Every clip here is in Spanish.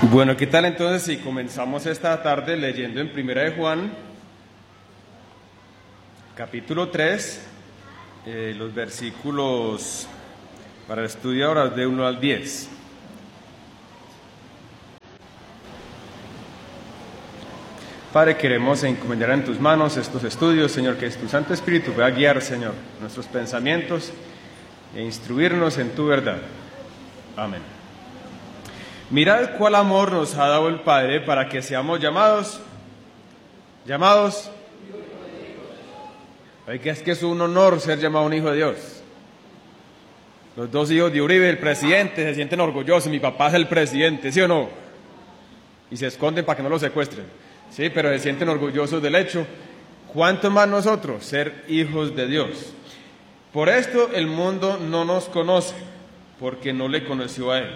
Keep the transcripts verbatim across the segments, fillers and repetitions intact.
Bueno, ¿qué tal entonces si comenzamos esta tarde leyendo en Primera de Juan, capítulo tres, eh, los versículos para el estudio ahora de uno al diez. Padre, queremos encomendar en tus manos estos estudios, Señor, que tu Santo Espíritu pueda guiar, Señor, nuestros pensamientos e instruirnos en tu verdad. Amén. Mirad cuál amor nos ha dado el Padre para que seamos llamados, llamados, hay que es que es un honor ser llamado un hijo de Dios. Los dos hijos de Uribe, el presidente, se sienten orgullosos, mi papá es el presidente, ¿sí o no? Y se esconden para que no lo secuestren, sí, pero se sienten orgullosos del hecho. ¿Cuánto más nosotros ser hijos de Dios? Por esto el mundo no nos conoce, porque no le conoció a Él.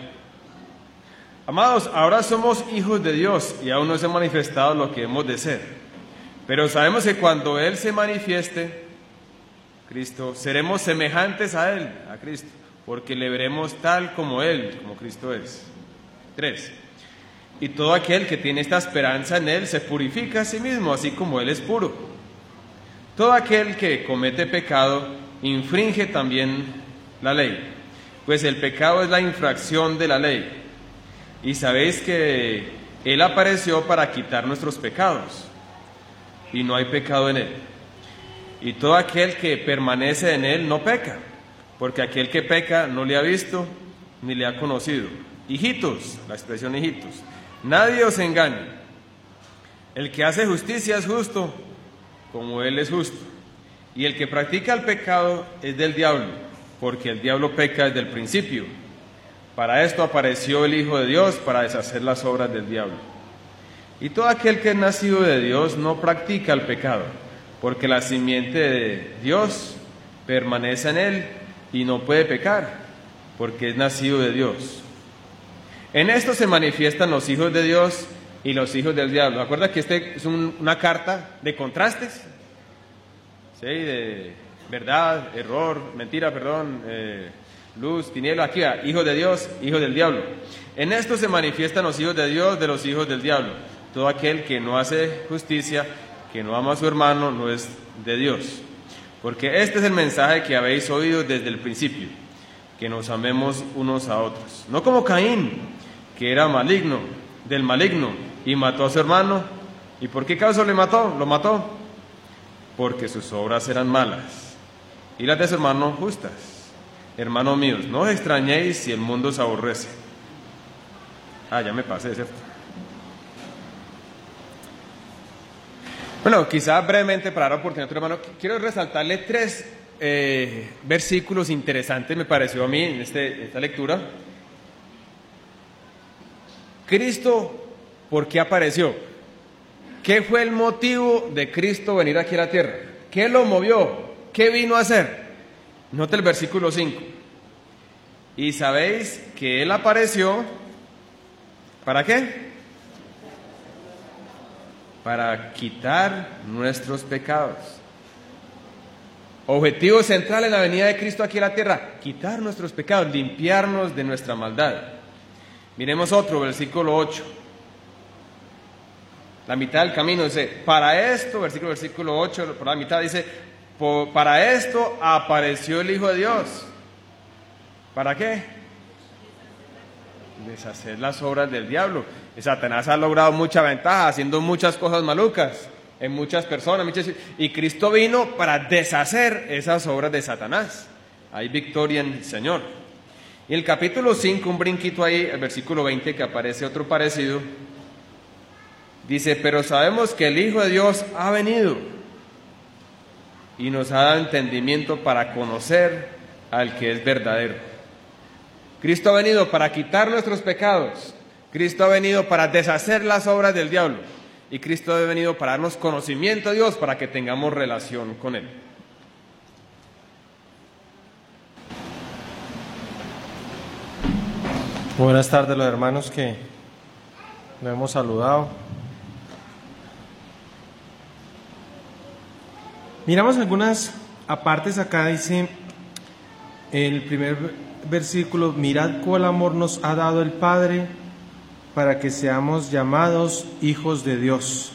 Amados, ahora somos hijos de Dios y aún no se ha manifestado lo que hemos de ser. Pero sabemos que cuando Él se manifieste, Cristo, seremos semejantes a Él, a Cristo, porque le veremos tal como Él, como Cristo es. Tres. Y todo aquel que tiene esta esperanza en Él se purifica a sí mismo, así como Él es puro. Todo aquel que comete pecado infringe también la ley, pues el pecado es la infracción de la ley. Y sabéis que Él apareció para quitar nuestros pecados, y no hay pecado en Él. Y todo aquel que permanece en Él no peca, porque aquel que peca no le ha visto ni le ha conocido. Hijitos, la expresión hijitos, nadie os engañe. El que hace justicia es justo, como Él es justo. Y el que practica el pecado es del diablo, porque el diablo peca desde el principio. Para esto apareció el Hijo de Dios, para deshacer las obras del diablo. Y todo aquel que es nacido de Dios no practica el pecado, porque la simiente de Dios permanece en él y no puede pecar, porque es nacido de Dios. En esto se manifiestan los hijos de Dios y los hijos del diablo. ¿Acuerda que este es un, una carta de contrastes? Sí, de verdad, error, mentira, perdón, eh, luz, tiniebla, aquí, hijos de Dios, hijos del diablo. En esto se manifiestan los hijos de Dios de los hijos del diablo. Todo aquel que no hace justicia, que no ama a su hermano, no es de Dios. Porque este es el mensaje que habéis oído desde el principio, que nos amemos unos a otros. No como Caín, que era maligno, del maligno, y mató a su hermano. ¿Y por qué causa le mató? Lo mató. Porque sus obras eran malas, y las de su hermano justas. Hermanos míos, no os extrañéis si el mundo os aborrece. Ah, ya me pasé, ¿cierto? Bueno, quizás brevemente para dar oportunidad a tu hermano, quiero resaltarle tres eh, versículos interesantes, me pareció a mí, en este, esta lectura. Cristo, ¿por qué apareció? ¿Qué fue el motivo de Cristo venir aquí a la tierra? ¿Qué lo movió? ¿Qué vino a hacer? Note el versículo cinco. Y sabéis que Él apareció, ¿para qué? Para quitar nuestros pecados. Objetivo central en la venida de Cristo aquí a la tierra: quitar nuestros pecados, limpiarnos de nuestra maldad. Miremos otro, versículo ocho. La mitad del camino dice, para esto, versículo, versículo ocho, por la mitad dice, para esto apareció el Hijo de Dios. ¿Para qué? Deshacer las obras del diablo. Y Satanás ha logrado mucha ventaja haciendo muchas cosas malucas en muchas personas, muchas... y Cristo vino para deshacer esas obras de Satanás. Hay victoria en el Señor. Y el capítulo cinco, un brinquito ahí, el versículo veinte, que aparece otro parecido, dice, pero sabemos que el Hijo de Dios ha venido y nos ha dado entendimiento para conocer al que es verdadero. Cristo ha venido para quitar nuestros pecados. Cristo ha venido para deshacer las obras del diablo. Y Cristo ha venido para darnos conocimiento de Dios, para que tengamos relación con Él. Buenas tardes, los hermanos que nos hemos saludado. Miramos algunas apartes acá, dice el primer versículo, mirad cuál amor nos ha dado el Padre para que seamos llamados hijos de Dios.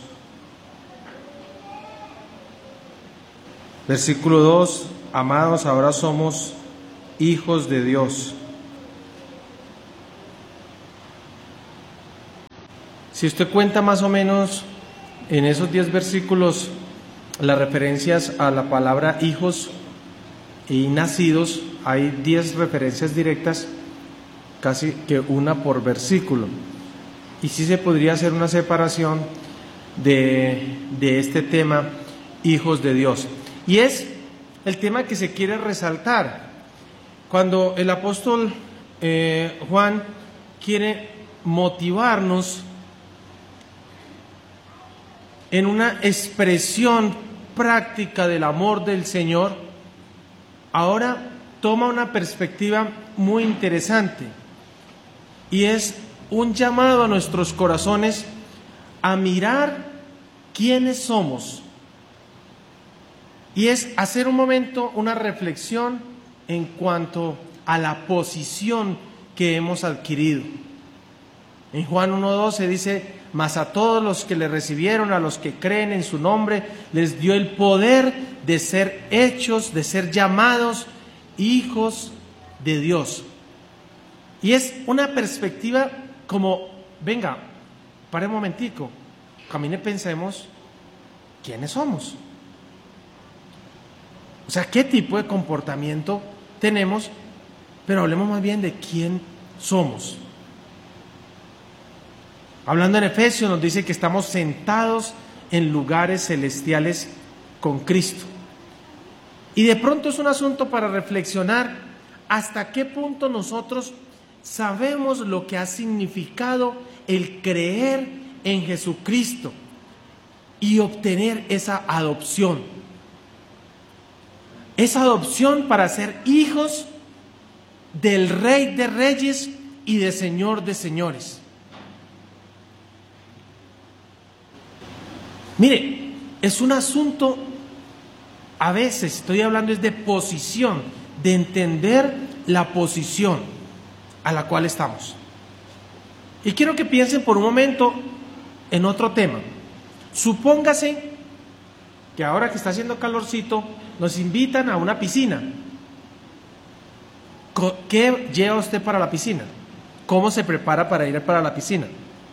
Versículo dos, amados, ahora somos hijos de Dios. Si usted cuenta más o menos en esos diez versículos las referencias a la palabra hijos y nacidos, hay diez referencias directas, casi que una por versículo. Y sí se podría hacer una separación de, de este tema, hijos de Dios. Y es el tema que se quiere resaltar. Cuando el apóstol eh, Juan quiere motivarnos en una expresión práctica del amor del Señor, ahora toma una perspectiva muy interesante y es un llamado a nuestros corazones a mirar quiénes somos, y es hacer un momento una reflexión en cuanto a la posición que hemos adquirido. En Juan uno doce dice: mas a todos los que le recibieron, a los que creen en su nombre, les dio el poder de ser hechos, de ser llamados hijos de Dios. Y es una perspectiva como, venga, pare un momentico, camine, pensemos quiénes somos. O sea, qué tipo de comportamiento tenemos, pero hablemos más bien de quién somos. Hablando en Efesios nos dice que estamos sentados en lugares celestiales con Cristo. Y de pronto es un asunto para reflexionar hasta qué punto nosotros sabemos lo que ha significado el creer en Jesucristo y obtener esa adopción. Esa adopción para ser hijos del Rey de Reyes y de Señor de Señores. Mire, es un asunto, a veces estoy hablando es de posición, de entender la posición a la cual estamos. Y quiero que piensen por un momento en otro tema. Supóngase que ahora que está haciendo calorcito, nos invitan a una piscina. ¿Qué lleva usted para la piscina? ¿Cómo se prepara para ir para la piscina?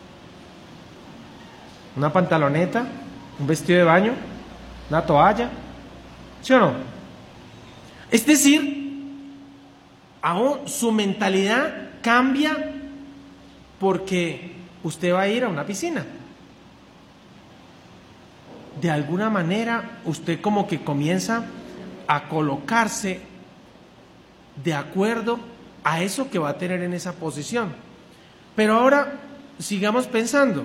¿Una pantaloneta? ¿Un vestido de baño? ¿Una toalla? ¿Sí o no? Es decir, aún su mentalidad cambia porque usted va a ir a una piscina. De alguna manera usted como que comienza a colocarse de acuerdo a eso que va a tener en esa posición. Pero ahora sigamos pensando.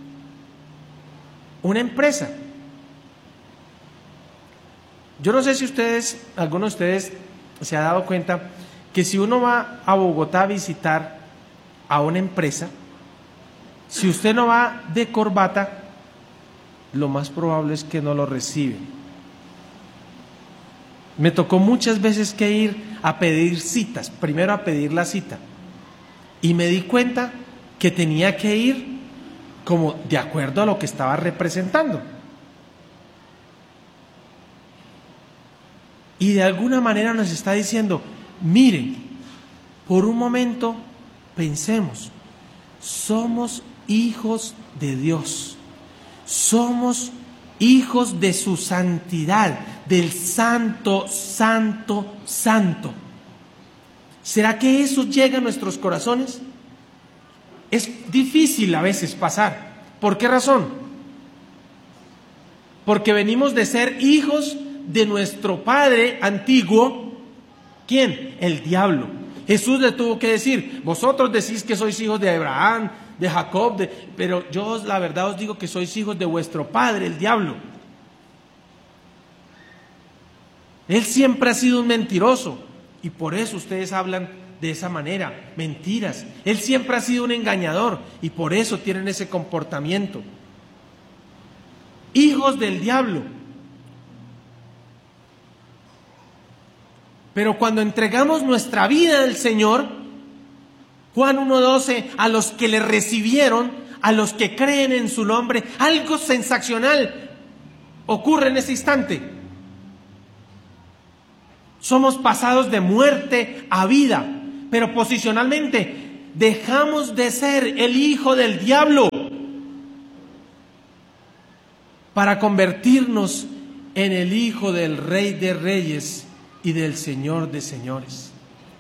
Una empresa. Yo no sé si ustedes, alguno de ustedes se ha dado cuenta que si uno va a Bogotá a visitar a una empresa, si usted no va de corbata, lo más probable es que no lo reciben. Me tocó muchas veces que ir a pedir citas, primero a pedir la cita, y me di cuenta que tenía que ir como de acuerdo a lo que estaba representando. Y de alguna manera nos está diciendo, miren, por un momento pensemos, somos hijos de Dios, somos hijos de su santidad, del santo, santo, santo. ¿Será que eso llega a nuestros corazones? Es difícil a veces pasar. ¿Por qué razón? Porque venimos de ser hijos de nuestro padre antiguo. ¿Quién? El diablo. Jesús le tuvo que decir, vosotros decís que sois hijos de Abraham, de Jacob, de... pero yo la verdad os digo que sois hijos de vuestro padre, el diablo. Él siempre ha sido un mentiroso y por eso ustedes hablan de esa manera, mentiras. Él siempre ha sido un engañador y por eso tienen ese comportamiento. Hijos del diablo. Pero cuando entregamos nuestra vida al Señor, Juan uno doce, a los que le recibieron, a los que creen en su nombre, algo sensacional ocurre en ese instante. Somos pasados de muerte a vida, pero posicionalmente dejamos de ser el hijo del diablo para convertirnos en el hijo del Rey de Reyes y del Señor de Señores.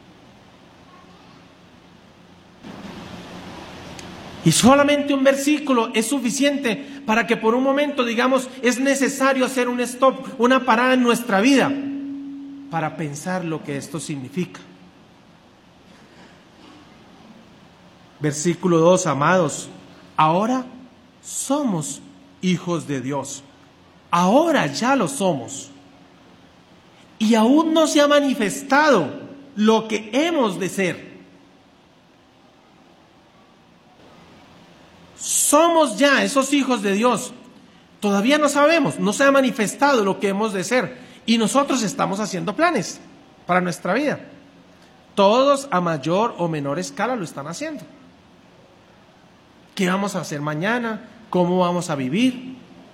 Y solamente un versículo es suficiente para que por un momento digamos, es necesario hacer un stop, una parada en nuestra vida para pensar lo que esto significa. Versículo dos, amados, ahora somos hijos de Dios. Ahora ya lo somos. Y aún no se ha manifestado lo que hemos de ser. Somos ya esos hijos de Dios. Todavía no sabemos, no se ha manifestado lo que hemos de ser. Y nosotros estamos haciendo planes para nuestra vida. Todos a mayor o menor escala lo están haciendo. ¿Qué vamos a hacer mañana? ¿Cómo vamos a vivir?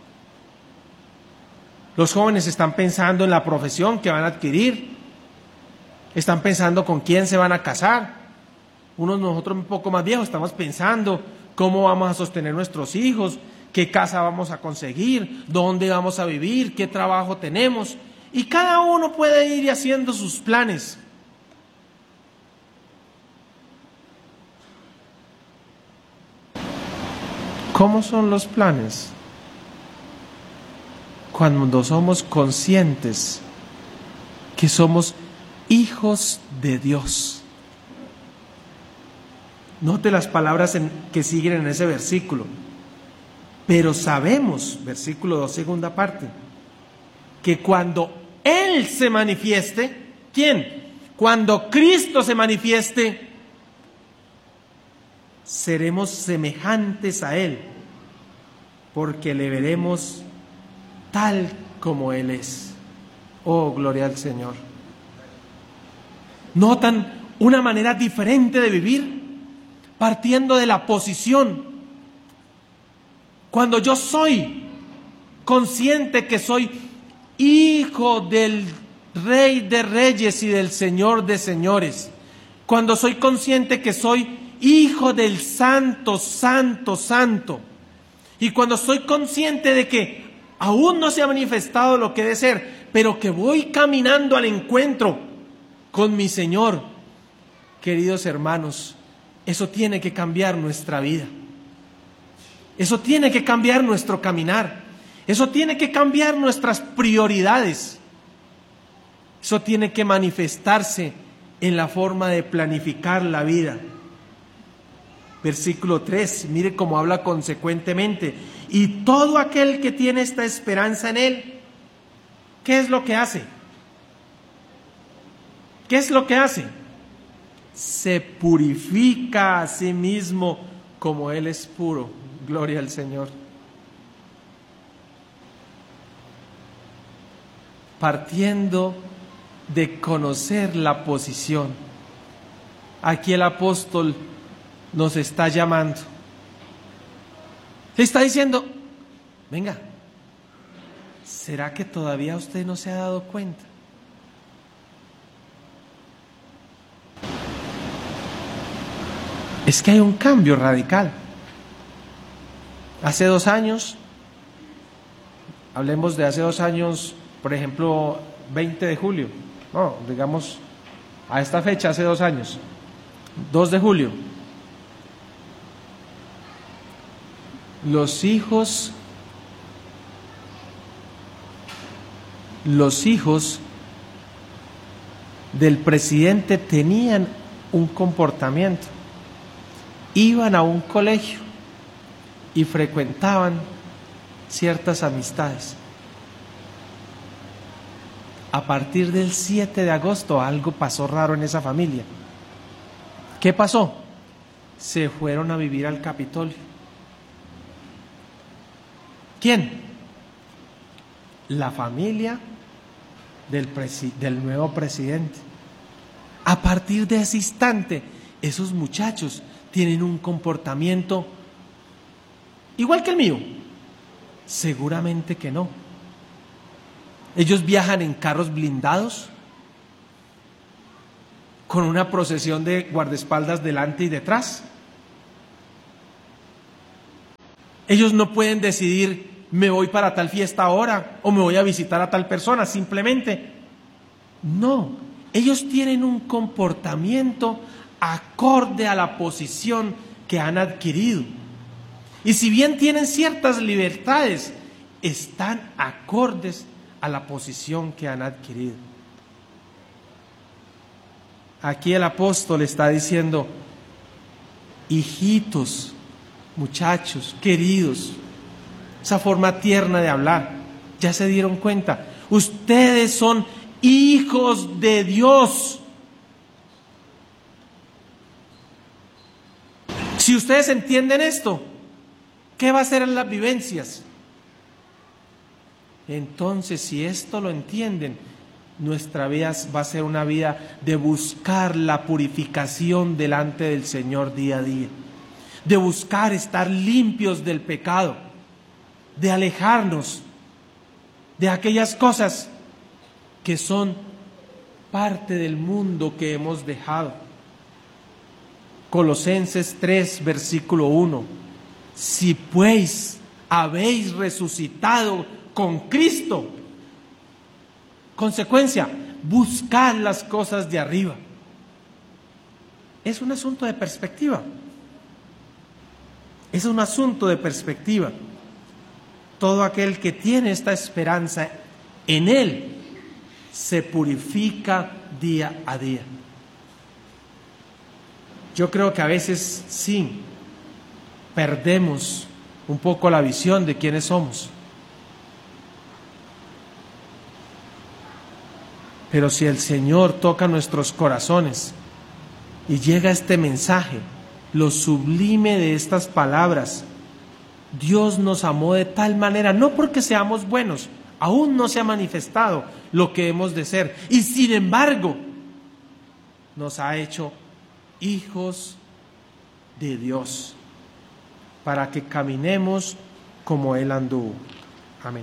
Los jóvenes están pensando en la profesión que van a adquirir. Están pensando con quién se van a casar. Unos nosotros un poco más viejos estamos pensando cómo vamos a sostener nuestros hijos, qué casa vamos a conseguir, dónde vamos a vivir, qué trabajo tenemos. Y cada uno puede ir haciendo sus planes. ¿Cómo son los planes? Cuando somos conscientes que somos hijos de Dios. Note las palabras en, que siguen en ese versículo. Pero sabemos, versículo dos, segunda parte, que cuando Él se manifieste, ¿quién? Cuando Cristo se manifieste, seremos semejantes a Él, porque le veremos tal como Él es. Oh, gloria al Señor. ¿Notan una manera diferente de vivir? Partiendo de la posición. Cuando yo soy consciente que soy hijo del Rey de Reyes y del Señor de Señores, cuando soy consciente que soy hijo del Santo, Santo, Santo, y cuando soy consciente de que aún no se ha manifestado lo que he de ser, pero que voy caminando al encuentro con mi Señor, queridos hermanos, eso tiene que cambiar nuestra vida. Eso tiene que cambiar nuestro caminar. Eso tiene que cambiar nuestras prioridades. Eso tiene que manifestarse en la forma de planificar la vida. Versículo tres, mire cómo habla consecuentemente. Y todo aquel que tiene esta esperanza en Él, ¿qué es lo que hace? ¿Qué es lo que hace? Se purifica a sí mismo como Él es puro. Gloria al Señor. Partiendo de conocer la posición, aquí el apóstol nos está llamando. Le está diciendo, venga, ¿será que todavía usted no se ha dado cuenta? Es que hay un cambio radical. Hace dos años, hablemos de hace dos años, por ejemplo, veinte de julio, no, digamos, a esta fecha, hace dos años, dos de julio, los hijos, los hijos del presidente tenían un comportamiento. Iban a un colegio y frecuentaban ciertas amistades. A partir del siete de agosto algo pasó raro en esa familia. ¿Qué pasó? Se fueron a vivir al Capitolio. ¿Quién? La familia del, presi- del nuevo presidente. A partir de ese instante esos muchachos tienen un comportamiento igual que el mío. Seguramente que no. Ellos viajan en carros blindados, con una procesión de guardaespaldas delante y detrás. Ellos no pueden decidir, me voy para tal fiesta ahora o me voy a visitar a tal persona, simplemente. No, ellos tienen un comportamiento acorde a la posición que han adquirido. Y si bien tienen ciertas libertades, están acordes a la posición que han adquirido. Aquí el apóstol está diciendo, hijitos, muchachos, queridos, esa forma tierna de hablar, ya se dieron cuenta, ustedes son hijos de Dios. Si ustedes entienden esto, ¿qué va a hacer en las vivencias? Entonces, si esto lo entienden, nuestra vida va a ser una vida de buscar la purificación delante del Señor día a día, de buscar estar limpios del pecado, de alejarnos de aquellas cosas que son parte del mundo que hemos dejado. Colosenses tres, versículo uno. Si pues habéis resucitado con Cristo, consecuencia, buscad las cosas de arriba. Es un asunto de perspectiva. Es un asunto de perspectiva. Todo aquel que tiene esta esperanza en Él se purifica día a día. Yo creo que a veces sí perdemos un poco la visión de quiénes somos. Pero si el Señor toca nuestros corazones y llega este mensaje, lo sublime de estas palabras, Dios nos amó de tal manera, no porque seamos buenos, aún no se ha manifestado lo que hemos de ser, y sin embargo nos ha hecho hijos de Dios, para que caminemos como Él anduvo. Amén.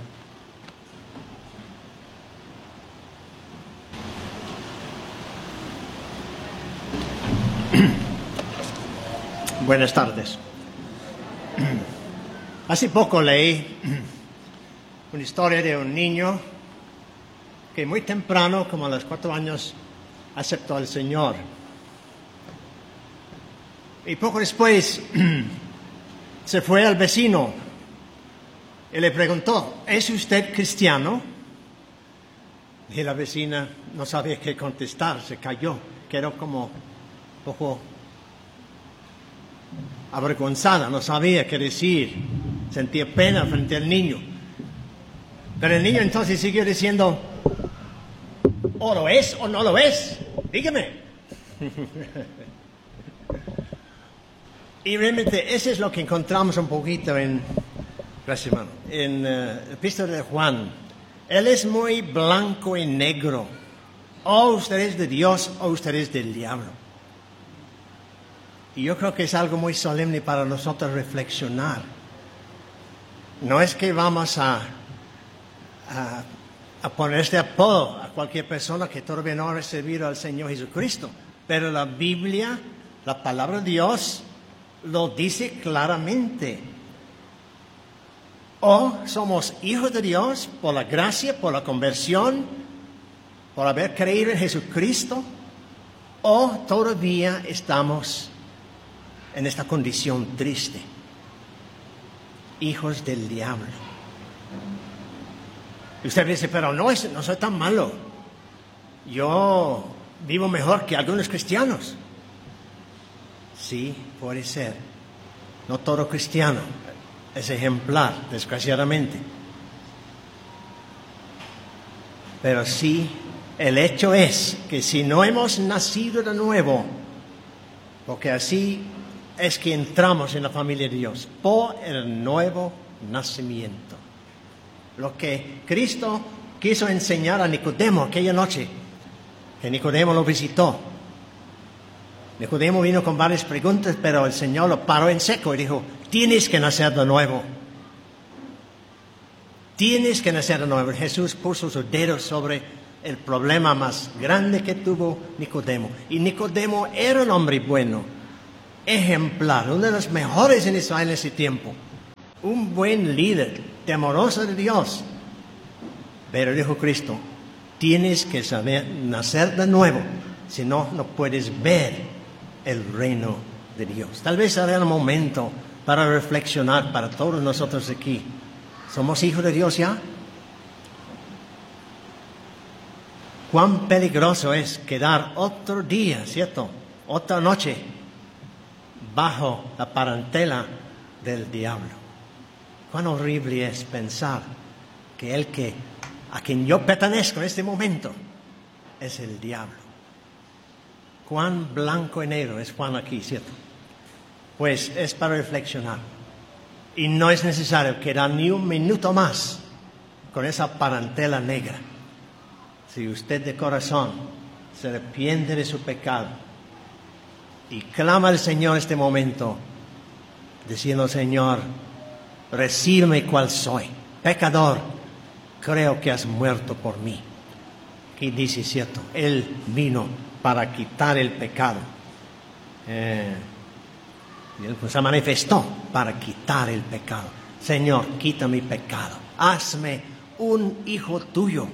Buenas tardes. Hace poco leí una historia de un niño que muy temprano, como a los cuatro años, aceptó al Señor. Y poco después se fue al vecino y le preguntó, ¿es usted cristiano? Y la vecina no sabía qué contestar, se calló, quedó como un poco avergonzada, no sabía qué decir, sentía pena frente al niño. Pero el niño entonces siguió diciendo, ¿o lo es o no lo es? Dígame. Y realmente eso es lo que encontramos un poquito en, gracias hermano, en uh, el epístola de Juan. Él es muy blanco y negro. O usted es de Dios o usted es del diablo. Y yo creo que es algo muy solemne para nosotros reflexionar. No es que vamos a, a, a poner este apodo a cualquier persona que todavía no ha recibido al Señor Jesucristo, pero la Biblia, la palabra de Dios, lo dice claramente. O somos hijos de Dios por la gracia, por la conversión, por haber creído en Jesucristo, o todavía estamos en esta condición triste, hijos del diablo. Y usted dice, pero no, es, no soy tan malo, yo vivo mejor que algunos cristianos. Sí, puede ser. No todo cristiano es ejemplar, desgraciadamente. Pero sí, el hecho es que si no hemos nacido de nuevo, porque así es que entramos en la familia de Dios, por el nuevo nacimiento. Lo que Cristo quiso enseñar a Nicodemo aquella noche, que Nicodemo lo visitó. Nicodemo vino con varias preguntas, pero el Señor lo paró en seco y dijo, tienes que nacer de nuevo. Tienes que nacer de nuevo. Jesús puso sus dedos sobre el problema más grande que tuvo Nicodemo. Y Nicodemo era un hombre bueno, ejemplar, uno de los mejores en Israel en ese tiempo. Un buen líder, temoroso de Dios. Pero dijo Cristo, tienes que saber nacer de nuevo, si no, no puedes ver el reino de Dios. Tal vez será el momento para reflexionar para todos nosotros aquí. ¿Somos hijos de Dios ya? Cuán peligroso es quedar otro día, ¿cierto? Otra noche bajo la parentela del diablo. Cuán horrible es pensar que el que a quien yo pertenezco en este momento es el diablo. Cuán blanco y negro es Juan aquí, ¿cierto? Pues es para reflexionar. Y no es necesario quedar ni un minuto más con esa parentela negra. Si usted de corazón se arrepiente de su pecado y clama al Señor en este momento, diciendo, Señor, recíbeme cual soy, pecador, creo que has muerto por mí. Aquí dice, cierto, Él vino para quitar el pecado. Eh, y Él pues se manifestó para quitar el pecado. Señor, quita mi pecado. Hazme un hijo tuyo.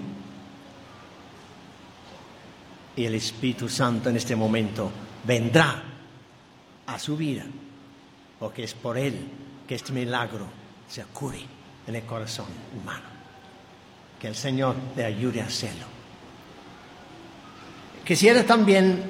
Y el Espíritu Santo en este momento vendrá a su vida, porque es por Él que este milagro se ocurre en el corazón humano. Que el Señor le ayude a hacerlo. Quisiera también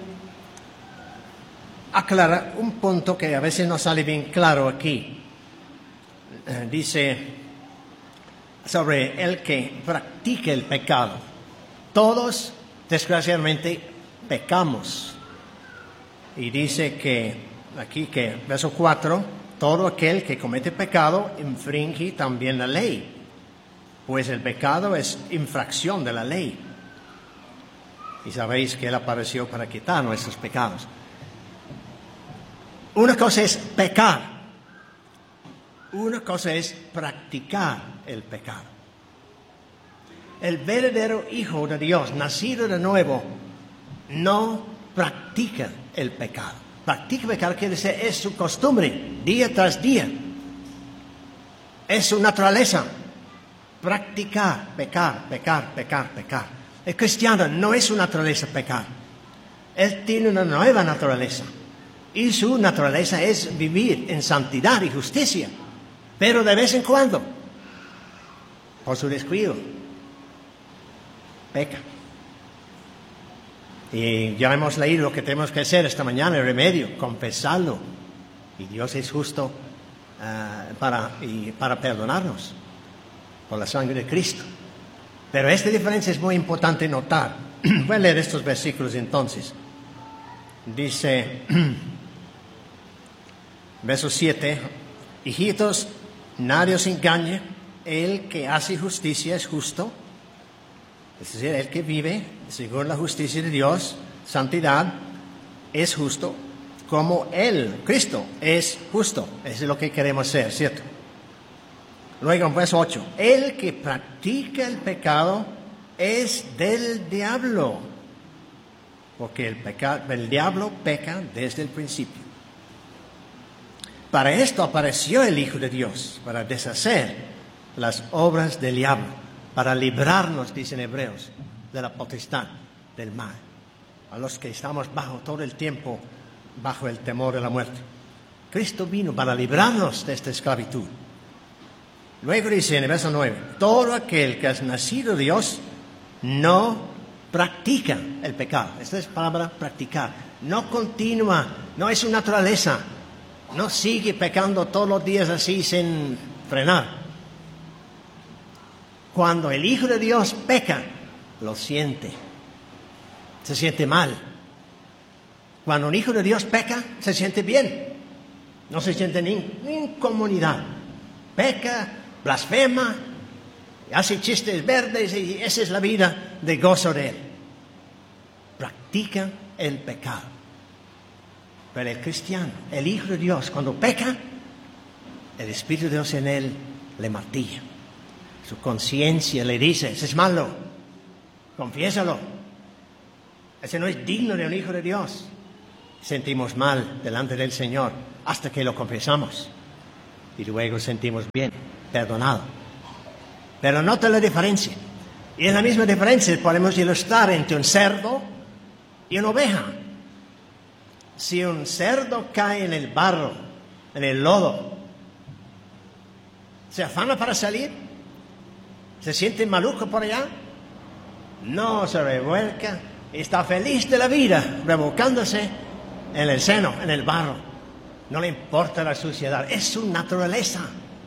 aclarar un punto que a veces no sale bien claro aquí. Eh, dice sobre el que practique el pecado. Todos, desgraciadamente, pecamos. Y dice que, aquí que, verso cuatro, todo aquel que comete pecado infringe también la ley, pues el pecado es infracción de la ley. Y sabéis que Él apareció para quitar nuestros pecados. Una cosa es pecar. Una cosa es practicar el pecado. El verdadero Hijo de Dios, nacido de nuevo, no practica el pecado. Practica el pecado quiere decir, es su costumbre, día tras día. Es su naturaleza. Practicar, pecar, pecar, pecar, pecar. El cristiano no es su naturaleza pecar. Él tiene una nueva naturaleza. Y su naturaleza es vivir en santidad y justicia. Pero de vez en cuando, por su descuido, peca. Y ya hemos leído lo que tenemos que hacer esta mañana, el remedio, confesarlo. Y Dios es justo uh, para, y para perdonarnos por la sangre de Cristo. Pero esta diferencia es muy importante notar. Voy a leer estos versículos entonces. Dice, verso siete, hijitos, nadie os engañe, el que hace justicia es justo, es decir, el que vive según la justicia de Dios, santidad, es justo, como Él, Cristo, es justo. Eso es lo que queremos ser, ¿cierto? Luego en verso ocho, el que practica el pecado es del diablo, porque el, pecado, el diablo peca desde el principio. Para esto apareció el Hijo de Dios, para deshacer las obras del diablo, para librarnos, dicen Hebreos, de la potestad del mal, a los que estamos bajo todo el tiempo, bajo el temor de la muerte. Cristo vino para librarnos de esta esclavitud. Luego dice en el verso nueve, todo aquel que es nacido de Dios no practica el pecado. Esta es palabra practicar. No continúa, no es su naturaleza. No sigue pecando todos los días así sin frenar. Cuando el Hijo de Dios peca, lo siente. Se siente mal. Cuando un Hijo de Dios peca, se siente bien. No se siente ni en comunidad. Peca, blasfema, hace chistes verdes y esa es la vida de gozo de Él. Practica el pecado. Pero el cristiano, el Hijo de Dios, cuando peca, el Espíritu de Dios en él le martilla. Su conciencia le dice, ese es malo, confiésalo. Ese no es digno de un Hijo de Dios. Sentimos mal delante del Señor hasta que lo confesamos. Y luego sentimos bien, perdonado. Pero nota la diferencia. Y es la misma diferencia podemos ilustrar entre un cerdo y una oveja. Si un cerdo cae en el barro, en el lodo, ¿se afana para salir? ¿Se siente maluco por allá? No, se revuelca. Está feliz de la vida, revolcándose en el seno, en el barro. No le importa la suciedad, es su naturaleza.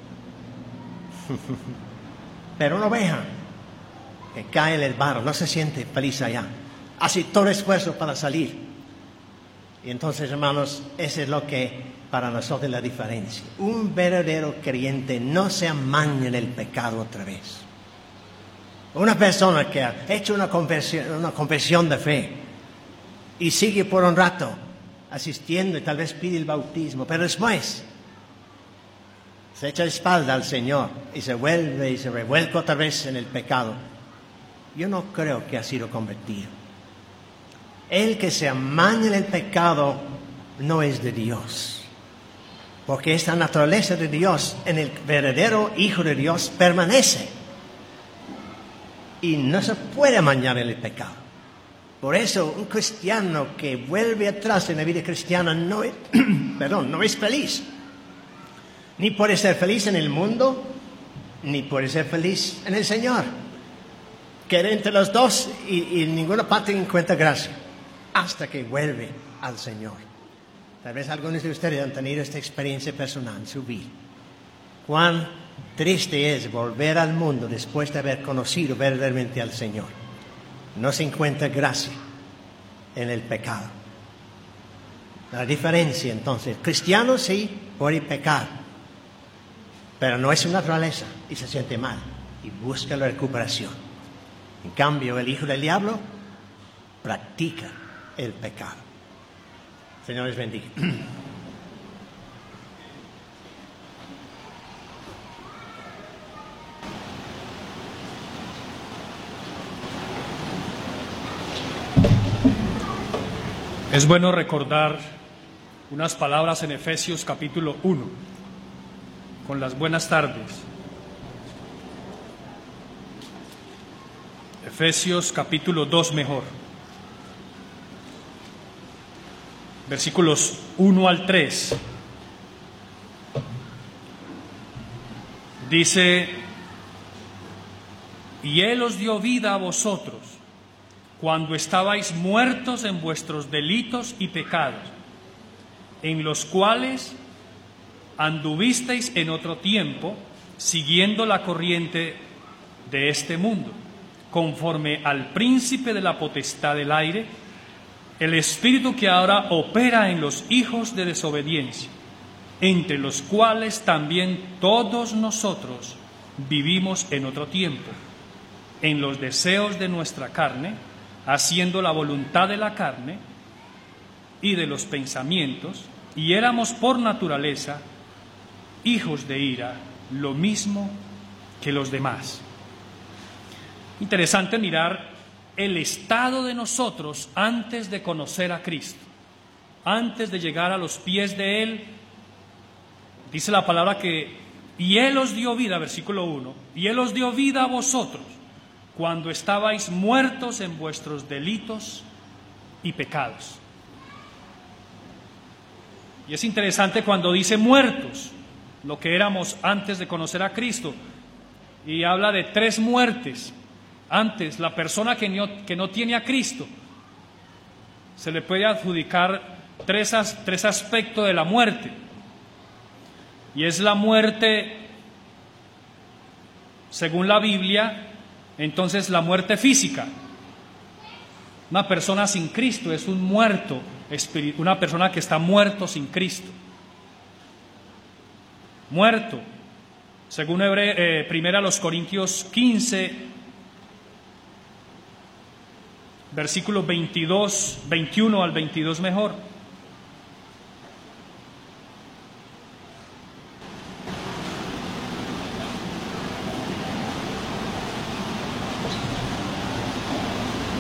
Pero una oveja que cae en el barro no se siente feliz allá. Hace todo esfuerzo para salir. Y entonces, hermanos, eso es lo que para nosotros es la diferencia. Un verdadero creyente no se amaña en el pecado otra vez. Una persona que ha hecho una confesión, una confesión de fe y sigue por un rato asistiendo y tal vez pide el bautismo, pero después se echa la espalda al Señor y se vuelve y se revuelca otra vez en el pecado. Yo no creo que ha sido convertido. El que se amaña en el pecado no es de Dios, porque esta naturaleza de Dios en el verdadero Hijo de Dios permanece y no se puede amañar en el pecado. Por eso un cristiano que vuelve atrás en la vida cristiana no es, perdón, no es feliz. Ni puede ser feliz en el mundo, ni puede ser feliz en el Señor. Queda entre los dos y, y en ninguna parte encuentra gracia, hasta que vuelve al Señor. Tal vez algunos de ustedes han tenido esta experiencia personal en su vida. Cuán triste es volver al mundo después de haber conocido verdaderamente al Señor. No se encuentra gracia en el pecado. La diferencia entonces, cristiano sí puede pecar, pero no es su naturaleza y se siente mal y busca la recuperación. En cambio, el hijo del diablo practica el pecado. Señor les bendiga. Es bueno recordar unas palabras en Efesios capítulo uno, con las buenas tardes. Efesios capítulo dos mejor. Versículos uno al tres. Dice, y Él os dio vida a vosotros, cuando estabais muertos en vuestros delitos y pecados, en los cuales anduvisteis en otro tiempo, siguiendo la corriente de este mundo, conforme al príncipe de la potestad del aire, el espíritu que ahora opera en los hijos de desobediencia, entre los cuales también todos nosotros vivimos en otro tiempo, en los deseos de nuestra carne, haciendo la voluntad de la carne y de los pensamientos, y éramos por naturaleza hijos de ira, lo mismo que los demás. Interesante mirar el estado de nosotros antes de conocer a Cristo, antes de llegar a los pies de Él. Dice la palabra que, y Él os dio vida, versículo uno, y Él os dio vida a vosotros, cuando estabais muertos en vuestros delitos y pecados. Y es interesante cuando dice muertos, lo que éramos antes de conocer a Cristo, y habla de tres muertes. Antes, la persona que no, que no tiene a Cristo, se le puede adjudicar tres, as, tres aspectos de la muerte, y es la muerte, según la Biblia, entonces la muerte física. Una persona sin Cristo es un muerto, una persona que está muerto sin Cristo. Muerto, según Hebre, eh, primera los Corintios quince, versículos veintidós, veintiuno al veintidós mejor.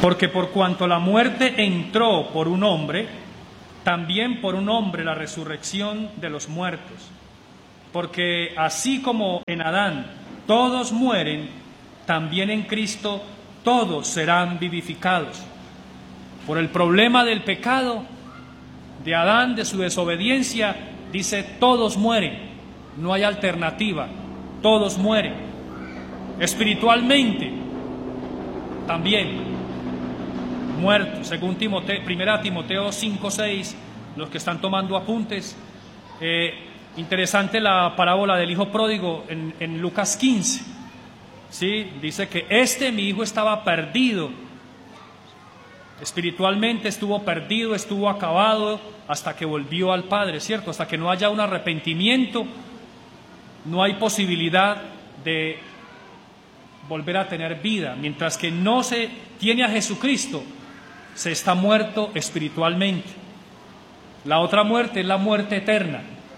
Porque por cuanto la muerte entró por un hombre, también por un hombre la resurrección de los muertos. Porque así como en Adán todos mueren, también en Cristo todos serán vivificados. Por el problema del pecado de Adán, de su desobediencia, dice todos mueren, no hay alternativa, todos mueren. Espiritualmente también muertos, según Timoteo, primera Timoteo cinco seis, los que están tomando apuntes. Eh, interesante la parábola del hijo pródigo en, en Lucas quince, ¿sí? Dice que este mi hijo estaba perdido, espiritualmente estuvo perdido, estuvo acabado hasta que volvió al Padre, ¿cierto? Hasta que no haya un arrepentimiento, no hay posibilidad de volver a tener vida. Mientras que no se tiene a Jesucristo, se está muerto espiritualmente. La otra muerte es la muerte eterna.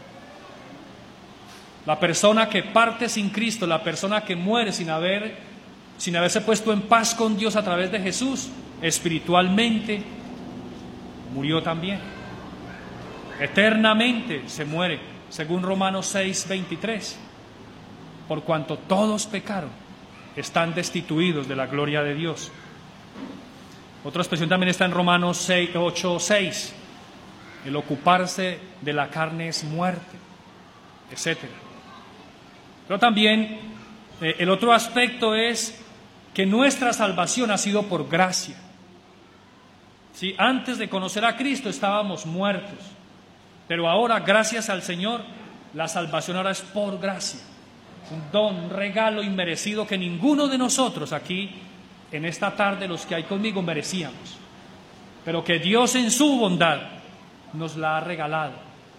La persona que parte sin Cristo, la persona que muere sin haber, sin haberse puesto en paz con Dios a través de Jesús, espiritualmente murió también. Eternamente se muere, según Romanos seis veintitrés. Por cuanto todos pecaron, están destituidos de la gloria de Dios. Otra expresión también está en Romanos ocho seis. El ocuparse de la carne es muerte, etcétera. Pero también eh, el otro aspecto es que nuestra salvación ha sido por gracia. ¿Sí? Antes de conocer a Cristo estábamos muertos, pero ahora, gracias al Señor, la salvación ahora es por gracia. Un don, un regalo inmerecido que ninguno de nosotros aquí, en esta tarde, los que hay conmigo, merecíamos, pero que Dios en su bondad nos la ha regalado.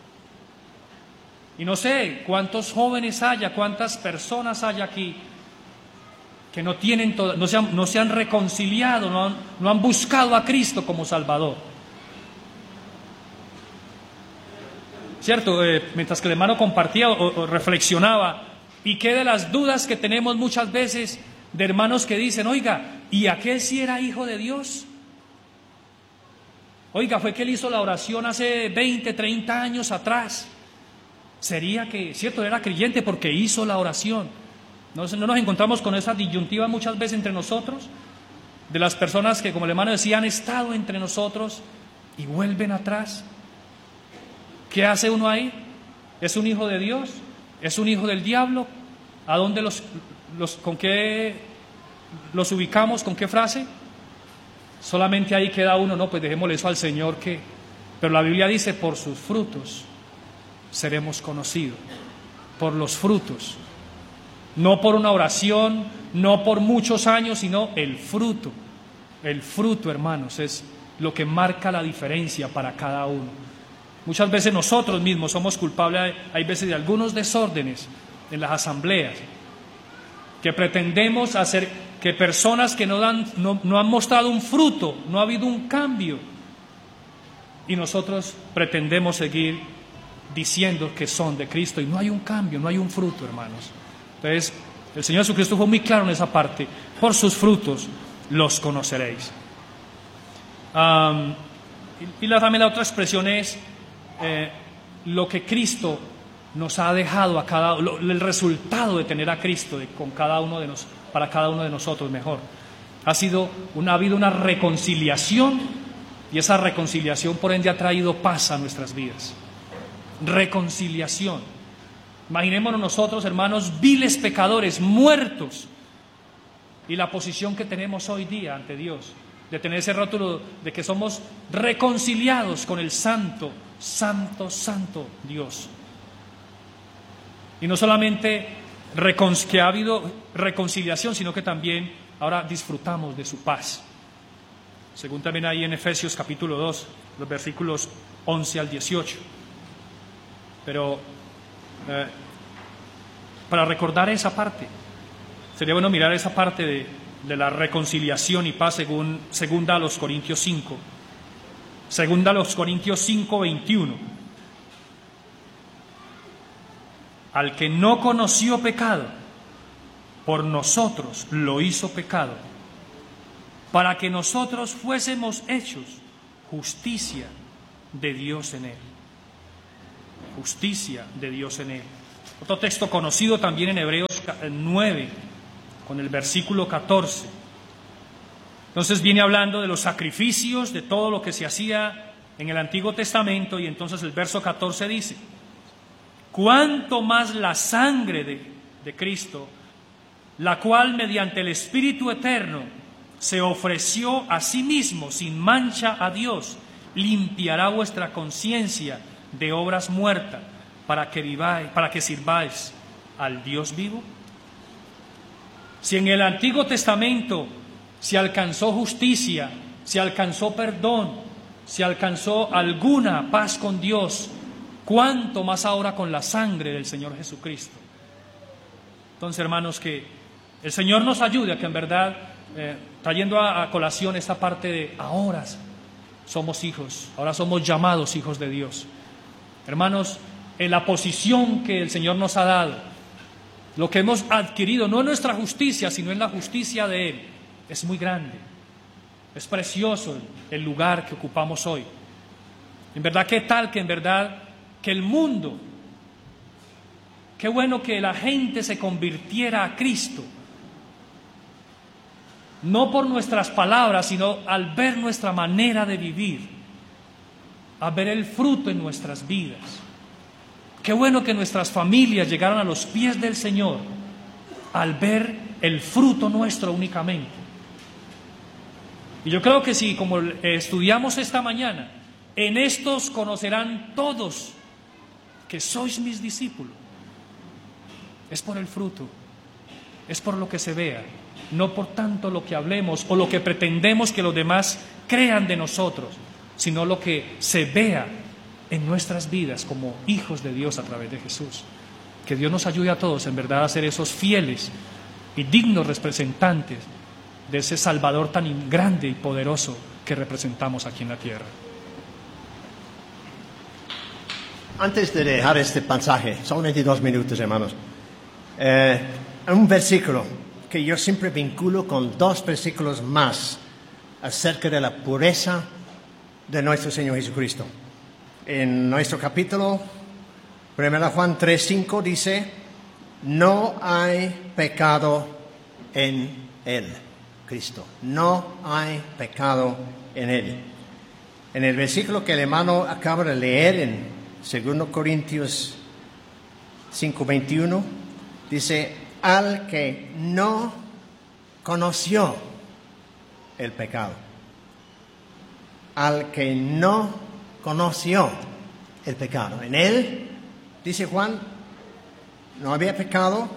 Y no sé cuántos jóvenes haya, cuántas personas haya aquí que no tienen todo, no se han, no se han reconciliado, no han, no han buscado a Cristo como Salvador. ¿Cierto? Eh, mientras que el hermano compartía o, o reflexionaba, y qué de las dudas que tenemos muchas veces de hermanos que dicen, oiga, ¿y aquel sí era hijo de Dios? Oiga, fue que él hizo la oración hace veinte, treinta años atrás. Sería que, cierto, era creyente porque hizo la oración. ¿No, no nos encontramos con esa disyuntiva muchas veces entre nosotros? De las personas que, como el hermano decía, han estado entre nosotros y vuelven atrás. ¿Qué hace uno ahí? ¿Es un hijo de Dios? ¿Es un hijo del diablo? ¿A dónde los, los, con qué los ubicamos? ¿Con qué frase? Solamente ahí queda uno, no, pues dejémosle eso al Señor que... Pero la Biblia dice, por sus frutos seremos conocidos, por los frutos, no por una oración, no por muchos años, sino el fruto. El fruto, hermanos, es lo que marca la diferencia para cada uno. Muchas veces nosotros mismos somos culpables, hay veces, de algunos desórdenes en las asambleas, que pretendemos hacer que personas que no, dan, no, no han mostrado un fruto, no ha habido un cambio, y nosotros pretendemos seguir diciendo que son de Cristo y no hay un cambio, no hay un fruto, hermanos. Entonces, el Señor Jesucristo fue muy claro en esa parte: por sus frutos los conoceréis. Um, y, y la, también la otra expresión es eh, lo que Cristo nos ha dejado a cada lo, el resultado de tener a Cristo de, con cada uno de nos, para cada uno de nosotros mejor. Ha sido una, ha habido una reconciliación, y esa reconciliación por ende ha traído paz a nuestras vidas. Reconciliación. Imaginémonos nosotros, hermanos, viles pecadores, muertos, y la posición que tenemos hoy día ante Dios, de tener ese rótulo de que somos reconciliados con el santo, santo, santo Dios. Y no solamente que ha habido reconciliación, sino que también ahora disfrutamos de su paz. Según también ahí en Efesios capítulo dos, los versículos once al dieciocho. Pero eh, para recordar esa parte, sería bueno mirar esa parte de, de la reconciliación y paz según segunda a los Corintios cinco. Segunda a los Corintios cinco, veintiuno. Al que no conoció pecado, por nosotros lo hizo pecado, para que nosotros fuésemos hechos justicia de Dios en él. Justicia de Dios en él. Otro texto conocido también en Hebreos nueve, con el versículo catorce. Entonces viene hablando de los sacrificios, de todo lo que se hacía en el Antiguo Testamento, y entonces el verso catorce dice: cuánto más la sangre de, de Cristo, la cual mediante el Espíritu Eterno se ofreció a sí mismo sin mancha a Dios, limpiará vuestra conciencia de obras muertas para que viváis, para que sirváis al Dios vivo. Si en el Antiguo Testamento se alcanzó justicia, se alcanzó perdón, se alcanzó alguna paz con Dios, ¿cuánto más ahora con la sangre del Señor Jesucristo? Entonces, hermanos, que el Señor nos ayude a que en verdad, eh, trayendo a, a colación esta parte de ahora somos hijos, ahora somos llamados hijos de Dios. Hermanos, en la posición que el Señor nos ha dado, lo que hemos adquirido, no es nuestra justicia, sino en la justicia de Él, es muy grande, es precioso el lugar que ocupamos hoy. En verdad, qué tal que en verdad que el mundo, qué bueno que la gente se convirtiera a Cristo, no por nuestras palabras, sino al ver nuestra manera de vivir, a ver el fruto en nuestras vidas. Qué bueno que nuestras familias llegaron a los pies del Señor al ver el fruto nuestro únicamente. Y yo creo que si, como estudiamos esta mañana, en estos conocerán todos que sois mis discípulos, es por el fruto, es por lo que se vea, no por tanto lo que hablemos o lo que pretendemos que los demás crean de nosotros, sino lo que se vea en nuestras vidas como hijos de Dios a través de Jesús. Que Dios nos ayude a todos en verdad a ser esos fieles y dignos representantes de ese Salvador tan grande y poderoso que representamos aquí en la tierra. Antes de dejar este pasaje, solamente dos minutos, hermanos, eh, un versículo que yo siempre vinculo con dos versículos más acerca de la pureza de nuestro Señor Jesucristo. En nuestro capítulo, primera Juan tres cinco dice: no hay pecado en Él, Cristo. No hay pecado en Él. En el versículo que el hermano acaba de leer en segundo Corintios cinco veintiuno, dice: al que no conoció el pecado. Al que no conoció el pecado. En él, dice Juan, no había pecado.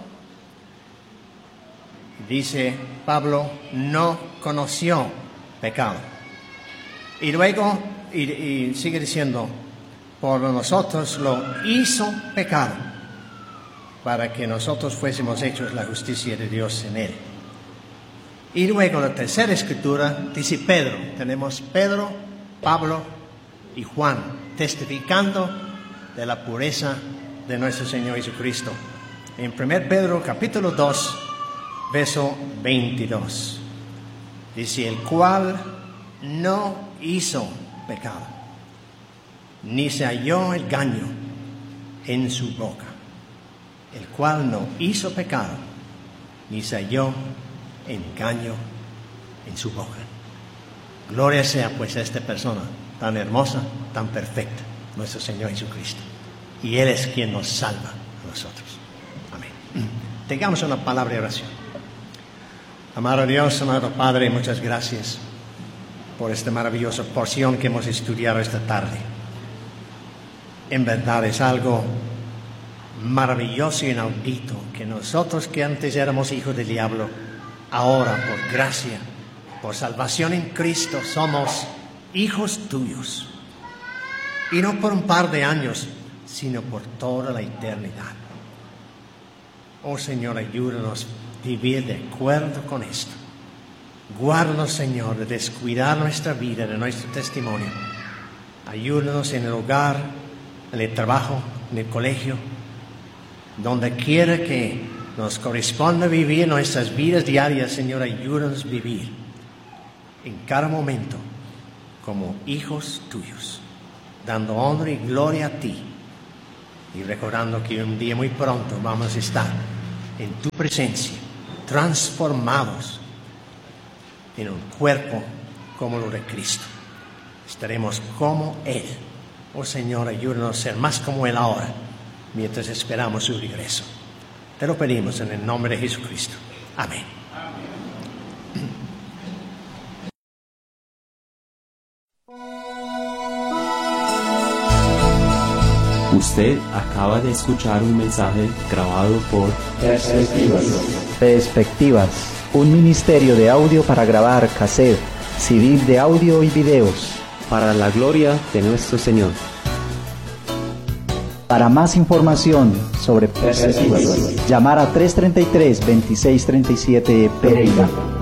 Dice Pablo, no conoció pecado. Y luego, y, y sigue diciendo, por nosotros lo hizo pecado, para que nosotros fuésemos hechos la justicia de Dios en él. Y luego la tercera escritura dice Pedro. Tenemos Pedro, Pablo y Juan testificando de la pureza de nuestro Señor Jesucristo. En primera Pedro capítulo dos, verso veintidós, dice: el cual no hizo pecado, ni se halló engaño en su boca. El cual no hizo pecado, ni se halló engaño en su boca. Gloria sea pues a esta persona tan hermosa, tan perfecta, nuestro Señor Jesucristo. Y Él es quien nos salva a nosotros. Amén. Tengamos una palabra de oración. Amado Dios, amado Padre, muchas gracias por esta maravillosa porción que hemos estudiado esta tarde. En verdad es algo maravilloso y inaudito que nosotros que antes éramos hijos del diablo, ahora por gracia, por salvación en Cristo, somos hijos tuyos. Y no por un par de años, sino por toda la eternidad. Oh Señor, ayúdanos a vivir de acuerdo con esto. Guárdanos, Señor, de descuidar nuestra vida, de nuestro testimonio. Ayúdanos en el hogar, en el trabajo, en el colegio, donde quiera que nos corresponda vivir nuestras vidas diarias. Señor, ayúdanos a vivir en cada momento como hijos tuyos, dando honra y gloria a ti y recordando que un día muy pronto vamos a estar en tu presencia, transformados en un cuerpo como lo de Cristo. Estaremos como Él. Oh Señor, ayúdanos a ser más como Él ahora, mientras esperamos su regreso. Te lo pedimos en el nombre de Jesucristo. Amén. Usted acaba de escuchar un mensaje grabado por Perspectivas. Perspectivas, un ministerio de audio para grabar cassette, C D de audio y videos. para la gloria de nuestro Señor. Para más información sobre Perspectivas, llamar a tres tres tres, dos seis tres siete Pereira.